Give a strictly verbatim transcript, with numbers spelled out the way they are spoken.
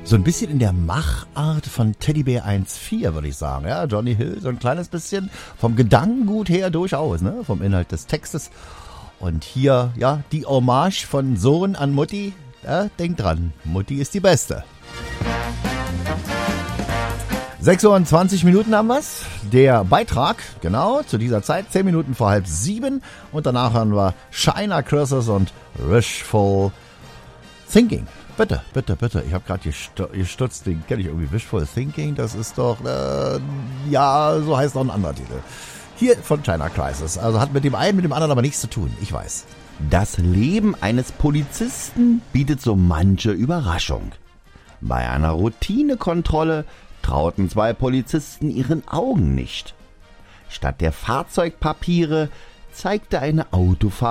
So ein bisschen in der Machart von Teddybär eins vier, würde ich sagen. Ja, Johnny Hill, so ein kleines bisschen vom Gedankengut her durchaus, ne? Vom Inhalt des Textes. Und hier, ja, die Hommage von Sohn an Mutti. Ja, denkt dran, Mutti ist die Beste. sechs Uhr und zwanzig Minuten haben wir's. Der Beitrag, genau, zu dieser Zeit, zehn Minuten vor halb sieben. Und danach haben wir China Crescent und Wishful Thinking. Bitte, bitte, bitte. Ich habe gerade gestutzt, den kenne ich irgendwie. Wishful Thinking, das ist doch, äh, ja, so heißt noch ein anderer Titel. Hier von China Crisis. Also hat mit dem einen, mit dem anderen aber nichts zu tun. Ich weiß. Das Leben eines Polizisten bietet so manche Überraschung. Bei einer Routinekontrolle trauten zwei Polizisten ihren Augen nicht. Statt der Fahrzeugpapiere zeigte eine Autofahrerin